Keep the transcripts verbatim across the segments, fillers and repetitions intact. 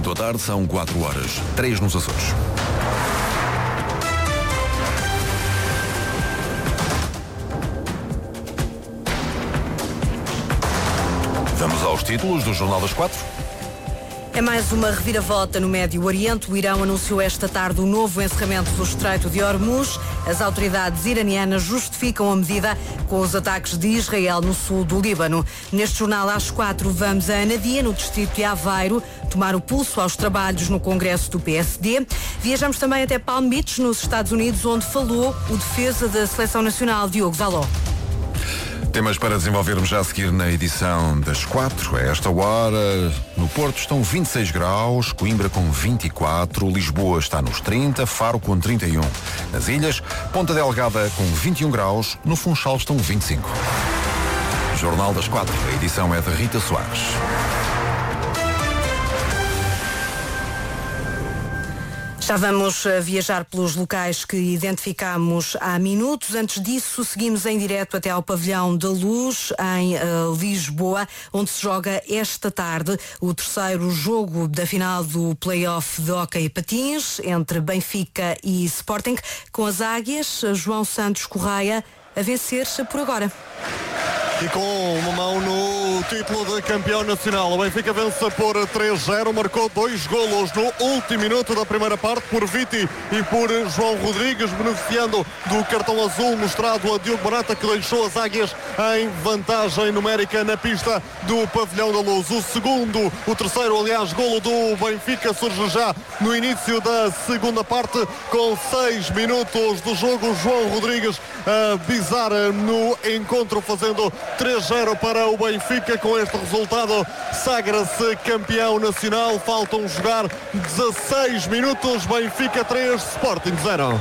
Muito boa tarde, são quatro horas, três nos Açores. Vamos aos títulos do Jornal das Quatro. É mais uma reviravolta no Médio Oriente. O Irão anunciou esta tarde o novo encerramento do Estreito de Hormuz. As autoridades iranianas justificam a medida com os ataques de Israel no sul do Líbano. Neste jornal, às quatro, vamos a Anadia, no distrito de Aveiro, tomar o pulso aos trabalhos no Congresso do P S D. Viajamos também até Palm Beach, nos Estados Unidos, onde falou o defesa da Seleção Nacional, Diogo Dalot. Temas para desenvolvermos já a seguir na edição das quatro. A esta hora, no Porto estão vinte e seis graus, Coimbra com vinte e quatro, Lisboa está nos trinta, Faro com trinta e um. Nas ilhas, Ponta Delgada com vinte e um graus, no Funchal estão vinte e cinco. Jornal das quatro, a edição é de Rita Soares. Já vamos viajar pelos locais que identificamos há minutos. Antes disso, seguimos em direto até ao Pavilhão da Luz, em uh, Lisboa, onde se joga esta tarde o terceiro jogo da final do play-off de hóquei patins entre Benfica e Sporting, com as Águias, João Santos Correia, a vencer por agora. E com uma mão no título de campeão nacional, o Benfica vence por três zero, marcou dois golos no último minuto da primeira parte por Viti e por João Rodrigues, beneficiando do cartão azul mostrado a Diogo Barata, que deixou as Águias em vantagem numérica na pista do Pavilhão da Luz. O segundo, o terceiro, aliás, golo do Benfica surge já no início da segunda parte, com seis minutos do jogo. João Rodrigues a pisar no encontro, fazendo três zero para o Benfica. Com este resultado sagra-se campeão nacional. Faltam jogar dezasseis minutos. Benfica três, Sporting zero.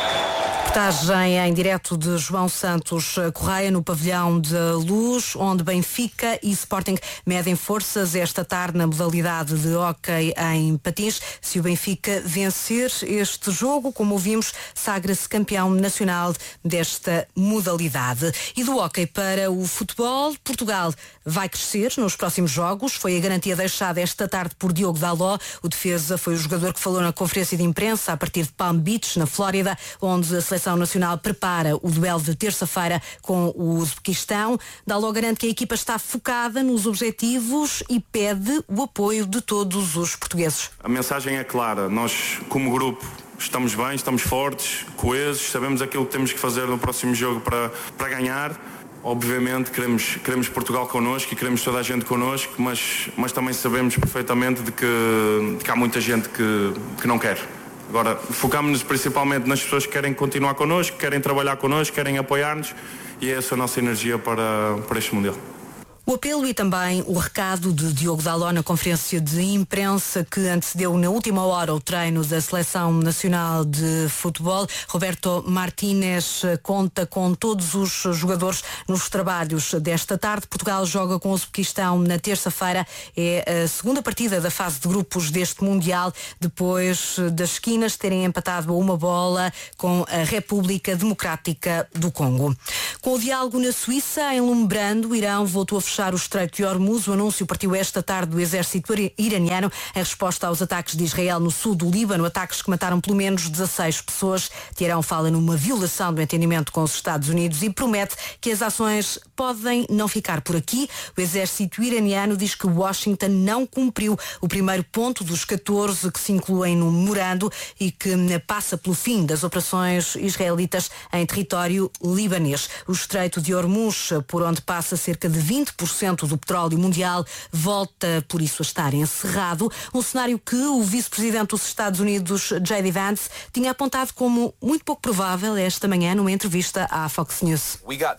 Reportagem em direto de João Santos Correia no Pavilhão de Luz, onde Benfica e Sporting medem forças esta tarde na modalidade de hóquei em patins. Se o Benfica vencer este jogo, como ouvimos, sagra-se campeão nacional desta modalidade. E do hóquei para o futebol, Portugal vai crescer nos próximos jogos. Foi a garantia deixada esta tarde por Diogo Dalot. O defesa foi o jogador que falou na conferência de imprensa a partir de Palm Beach, na Flórida, onde a seleção A Seleção Nacional prepara o duelo de terça-feira com o Uzbequistão. Dalot garante que a equipa está focada nos objetivos e pede o apoio de todos os portugueses. A mensagem é clara. Nós, como grupo, estamos bem, estamos fortes, coesos, sabemos aquilo que temos que fazer no próximo jogo para, para ganhar. Obviamente queremos, queremos Portugal connosco e queremos toda a gente connosco, mas, mas também sabemos perfeitamente de que, de que há muita gente que, que não quer. Agora, focámos-nos principalmente nas pessoas que querem continuar connosco, querem trabalhar connosco, querem apoiar-nos, e é essa a nossa energia para, para este Mundial. O apelo e também o recado de Diogo Dalot na conferência de imprensa que antecedeu na última hora o treino da Seleção Nacional de Futebol. Roberto Martínez conta com todos os jogadores nos trabalhos desta tarde. Portugal joga com o Uzbequistão na terça-feira. É a segunda partida da fase de grupos deste Mundial, depois das esquinas terem empatado a uma bola com a República Democrática do Congo. Com o diálogo na Suíça, em Lumbrando, o Irão voltou a fechar o Estreito de Hormuz. O anúncio partiu esta tarde do exército iraniano em resposta aos ataques de Israel no sul do Líbano, ataques que mataram pelo menos dezasseis pessoas. Teherão fala numa violação do entendimento com os Estados Unidos e promete que as ações podem não ficar por aqui. O exército iraniano diz que Washington não cumpriu o primeiro ponto dos catorze que se incluem no memorando e que passa pelo fim das operações israelitas em território libanês. O Estreito de Hormuz, por onde passa cerca de vinte por cento do petróleo mundial, volta por isso a estar encerrado, um cenário que o vice-presidente dos Estados Unidos, J D Vance, tinha apontado como muito pouco provável esta manhã numa entrevista à Fox News.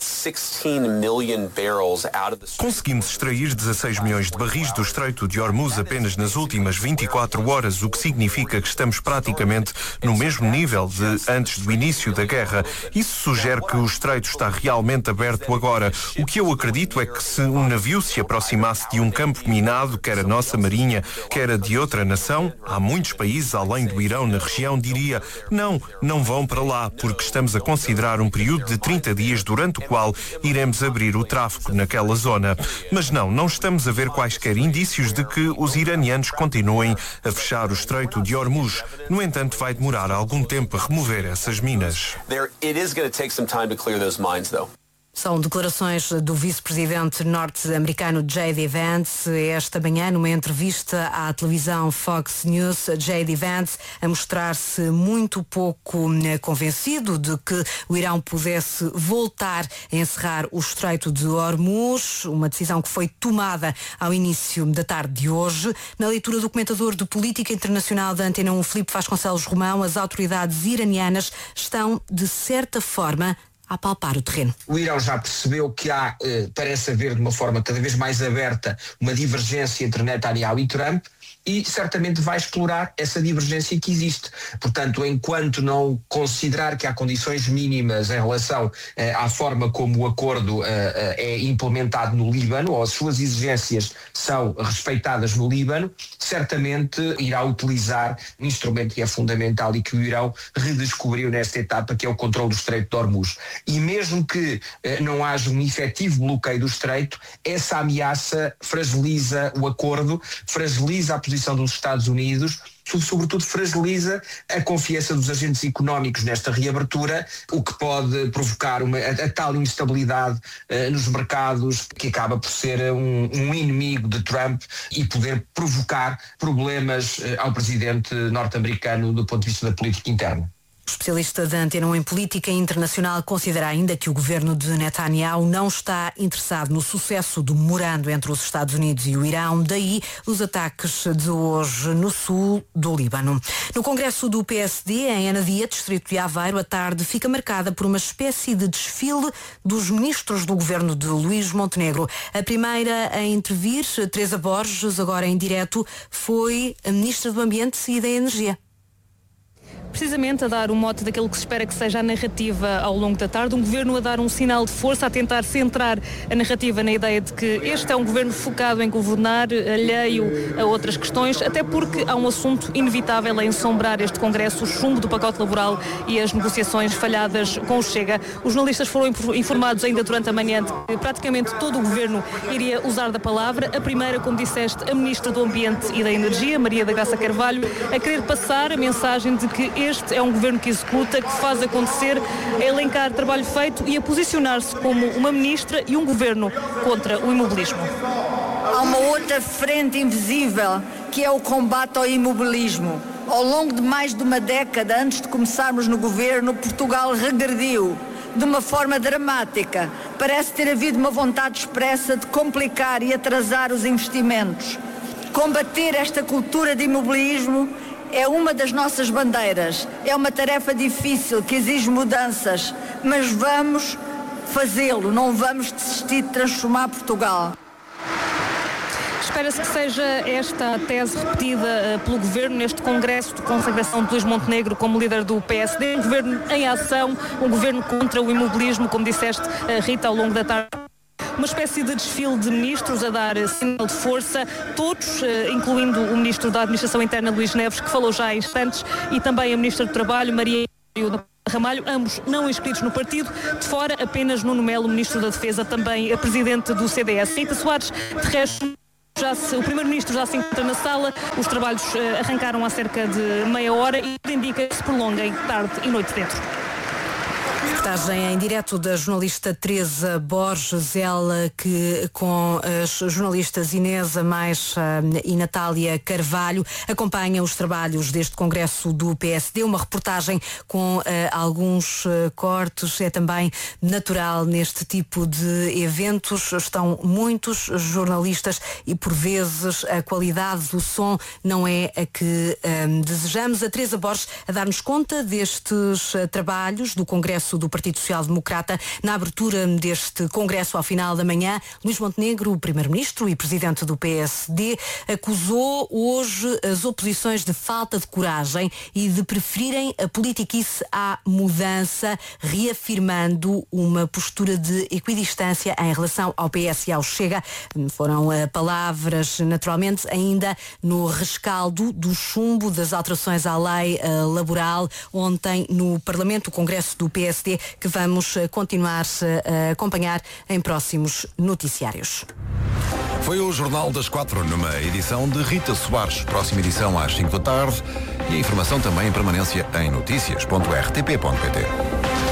Conseguimos extrair dezasseis milhões de barris do Estreito de Hormuz apenas nas últimas vinte e quatro horas, o que significa que estamos praticamente no mesmo nível de antes do início da guerra. Isso sugere que o Estreito está realmente aberto agora. O que eu acredito é que se um navio se aproximasse de um campo minado, quer a nossa marinha, quer a de outra nação, há muitos países além do Irão na região, diria, não, não vão para lá, porque estamos a considerar um período de trinta dias durante o qual iremos abrir o tráfego naquela zona. Mas não, não estamos a ver quaisquer indícios de que os iranianos continuem a fechar o Estreito de Hormuz. No entanto, vai demorar algum tempo a remover essas minas. São declarações do vice-presidente norte-americano J D Vance esta manhã numa entrevista à televisão Fox News. J D Vance a mostrar-se muito pouco convencido de que o Irão pudesse voltar a encerrar o Estreito de Hormuz, uma decisão que foi tomada ao início da tarde de hoje. Na leitura do comentador de política internacional da Antena um, Filipe Vasconcelos Romão, as autoridades iranianas estão, de certa forma, a palpar o terreno. O Irão já percebeu que há, eh, parece haver de uma forma cada vez mais aberta, uma divergência entre Netanyahu e Trump, e certamente vai explorar essa divergência que existe. Portanto, enquanto não considerar que há condições mínimas em relação eh, à forma como o acordo eh, é implementado no Líbano, ou as suas exigências são respeitadas no Líbano, certamente irá utilizar um instrumento que é fundamental e que o Irão redescobriu nesta etapa, que é o controle do Estreito de Hormuz. E mesmo que eh, não haja um efetivo bloqueio do Estreito, essa ameaça fragiliza o acordo, fragiliza a posição dos Estados Unidos, sobretudo fragiliza a confiança dos agentes económicos nesta reabertura, o que pode provocar uma, a, a tal instabilidade uh, nos mercados, que acaba por ser um, um inimigo de Trump e poder provocar problemas uh, ao presidente norte-americano do ponto de vista da política interna. O especialista da Antena um em política internacional considera ainda que o governo de Netanyahu não está interessado no sucesso do memorando entre os Estados Unidos e o Irão, daí os ataques de hoje no sul do Líbano. No Congresso do P S D, em Anadia, distrito de Aveiro, a tarde fica marcada por uma espécie de desfile dos ministros do governo de Luís Montenegro. A primeira a intervir, Teresa Borges, agora em direto, foi a ministra do Ambiente e da Energia. Precisamente a dar o mote daquilo que se espera que seja a narrativa ao longo da tarde, um governo a dar um sinal de força, a tentar centrar a narrativa na ideia de que este é um governo focado em governar, alheio a outras questões, até porque há um assunto inevitável a ensombrar este Congresso, o chumbo do pacote laboral e as negociações falhadas com o Chega. Os jornalistas foram informados ainda durante a manhã de que praticamente todo o governo iria usar da palavra. A primeira, como disseste, a ministra do Ambiente e da Energia, Maria da Graça Carvalho, a querer passar a mensagem de que este é um governo que executa, que faz acontecer, a elencar trabalho feito e a posicionar-se como uma ministra e um governo contra o imobilismo. Há uma outra frente invisível, que é o combate ao imobilismo. Ao longo de mais de uma década, antes de começarmos no governo, Portugal regrediu de uma forma dramática. Parece ter havido uma vontade expressa de complicar e atrasar os investimentos. Combater esta cultura de imobilismo é uma das nossas bandeiras. É uma tarefa difícil que exige mudanças, mas vamos fazê-lo, não vamos desistir de transformar Portugal. Espera-se que seja esta a tese repetida uh, pelo Governo neste Congresso de consagração de Luís Montenegro como líder do P S D. Um Governo em ação, um Governo contra o imobilismo, como disseste, uh, Rita, ao longo da tarde. Uma espécie de desfile de ministros a dar sinal de força, todos, incluindo o Ministro da Administração Interna, Luís Neves, que falou já há instantes, e também a Ministra do Trabalho, Maria Ramalho, ambos não inscritos no partido. De fora, apenas Nuno Melo, Ministro da Defesa, também a Presidente do C D S. Rita Soares, de resto, já se, o Primeiro-Ministro já se encontra na sala. Os trabalhos arrancaram há cerca de meia hora e indica que se prolonguem tarde e noite dentro. Reportagem em direto da jornalista Teresa Borges, ela que com as jornalistas Inês Amais e Natália Carvalho acompanha os trabalhos deste Congresso do P S D. Uma reportagem com uh, alguns uh, cortes, é também natural neste tipo de eventos. Estão muitos jornalistas e por vezes a qualidade do som não é a que um, desejamos. A Teresa Borges a dar-nos conta destes uh, trabalhos do Congresso do Partido Social Democrata. Na abertura deste congresso ao final da manhã, Luís Montenegro, o primeiro-ministro e presidente do P S D, acusou hoje as oposições de falta de coragem e de preferirem a politiquice à mudança, reafirmando uma postura de equidistância em relação ao P S e ao Chega. Foram uh, palavras, naturalmente, ainda no rescaldo do chumbo das alterações à lei uh, laboral ontem no Parlamento, o Congresso do P S D, que vamos uh, continuar uh, a acompanhar em próximos noticiários. Foi o Jornal das Quatro, numa edição de Rita Soares. Próxima edição às cinco da tarde e a informação também em permanência em notícias ponto r t p ponto p t.